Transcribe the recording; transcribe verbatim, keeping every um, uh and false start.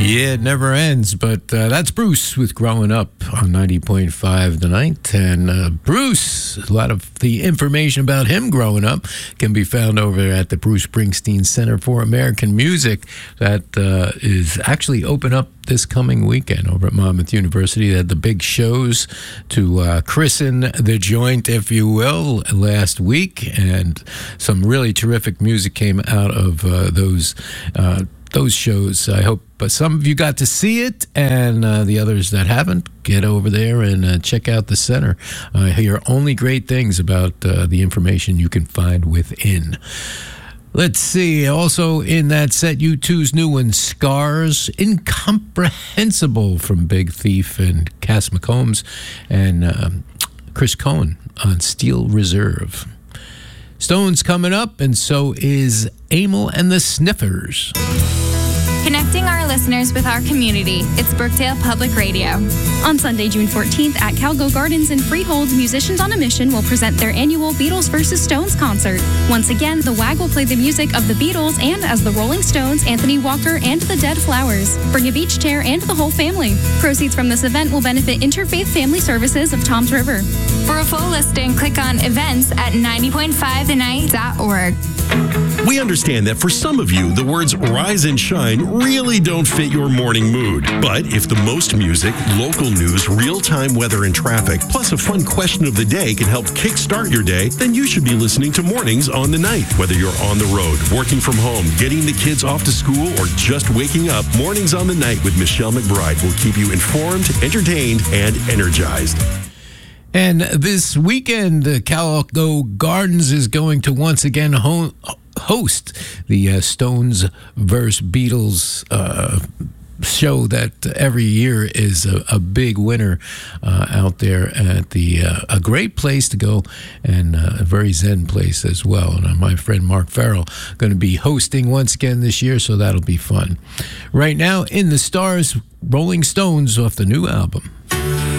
Yeah, it never ends, but uh, that's Bruce with Growing Up on ninety point five The Night. And uh, Bruce, a lot of the information about him growing up can be found over at the Bruce Springsteen Center for American Music. That uh, is actually open up this coming weekend over at Monmouth University. They had the big shows to uh, christen the joint, if you will, last week. And some really terrific music came out of uh, those uh those shows. I hope uh, some of you got to see it, and uh, the others that haven't, get over there and uh, check out the center. I hear only great things about uh, the information you can find within. Let's see. Also in that set, U two's new one, Scars, Incomprehensible from Big Thief and Cass McCombs, and um, Chris Cohen on Steel Reserve. Stone's coming up, and so is Amyl and the Sniffers. Connecting our listeners with our community, it's Brookdale Public Radio. On Sunday, June fourteenth at Calgo Gardens in Freehold, Musicians on a Mission will present their annual Beatles versus Stones concert. Once again, the W A G will play the music of the Beatles and, as the Rolling Stones, Anthony Walker, and the Dead Flowers. Bring a beach chair and the whole family. Proceeds from this event will benefit Interfaith Family Services of Toms River. For a full listing, click on events at ninety point five the night dot org. We understand that for some of you, the words rise and shine really don't fit your morning mood. But if the most music, local news, real-time weather and traffic, plus a fun question of the day can help kickstart your day, then you should be listening to Mornings on the Night. Whether you're on the road, working from home, getting the kids off to school, or just waking up, Mornings on the Night with Michelle McBride will keep you informed, entertained, and energized. And this weekend, uh, Calgo Gardens is going to once again ho- host the uh, Stones versus Beatles uh, show that every year is a, a big winner uh, out there at the uh, a great place to go, and uh, a very zen place as well. And uh, my friend Mark Farrell going to be hosting once again this year, so that'll be fun. Right now, in the stars, Rolling Stones off the new album.